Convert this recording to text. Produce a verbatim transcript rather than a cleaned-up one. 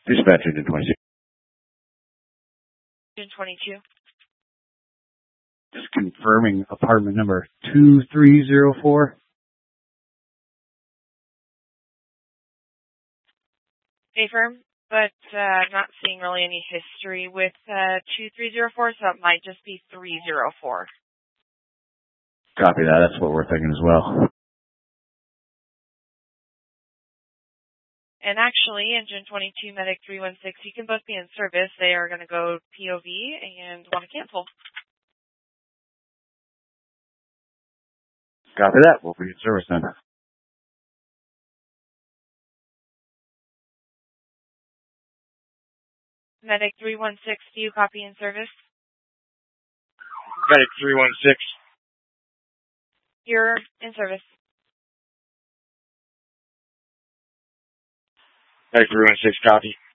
Dispatch engine twenty-six. Engine twenty-two. Just confirming apartment number two three zero four. Affirm, but uh, I'm not seeing really any history with uh, two three zero four, so it might just be three zero four. Copy that. That's what we're thinking as well. And actually, Engine twenty-two, Medic three one six, you can both be in service. They are going to go P O V and want to cancel. Copy that. We'll be in service then. Medic three one six, do you copy in service? Medic three one six. You're in service. Medic three one six, copy.